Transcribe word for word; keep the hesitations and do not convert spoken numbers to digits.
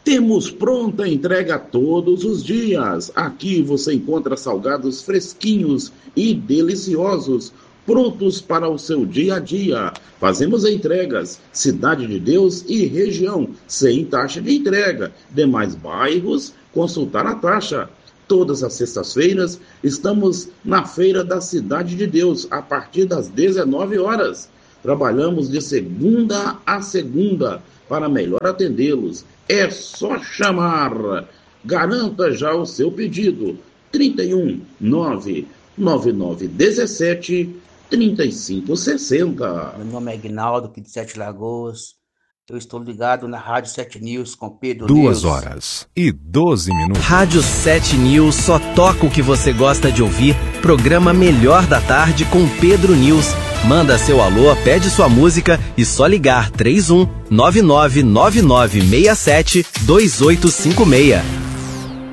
Temos pronta entrega todos os dias. Aqui você encontra salgados fresquinhos e deliciosos, prontos para o seu dia a dia. Fazemos entregas, Cidade de Deus e região, sem taxa de entrega. Demais bairros, consultar a taxa. Todas as sextas-feiras estamos na Feira da Cidade de Deus, a partir das dezenove horas. Trabalhamos de segunda a segunda para melhor atendê-los. É só chamar. Garanta já o seu pedido. trinta e um, nove nove nove dezessete, trinta e cinco sessenta. Meu nome é Aguinaldo, aqui de Sete Lagoas. Eu estou ligado na Rádio Sete News com Pedro Duas News. horas e doze minutos. Rádio Sete News só toca o que você gosta de ouvir. Programa Melhor da Tarde com Pedro News. Manda seu alô, pede sua música e só ligar três um nove nove nove nove seis sete dois oito cinco seis.